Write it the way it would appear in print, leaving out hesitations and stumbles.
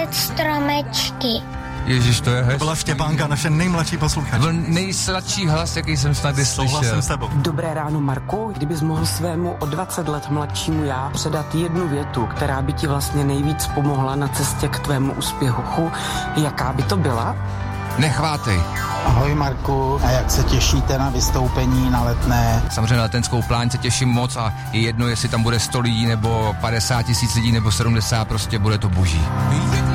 sázet stromečky. Ježiš, to je hezký. To byla Štěpánka, naše nejmladší posluchačka. To byl nejsladší hlas, jaký jsem snad slyšel. Souhlasím s tebou. Dobré ráno, Marku. Kdybys mohl svému o 20 let mladšímu já předat jednu větu, která by ti vlastně nejvíc pomohla na cestě k tvému úspěchu, jaká by to byla? Nechvátej. Ahoj Marku, a jak se těšíte na vystoupení na Letné? Samozřejmě na Letenskou pláň se těším moc a je jedno, jestli tam bude 100 lidí, nebo 50 000 lidí, nebo 70, prostě bude to boží.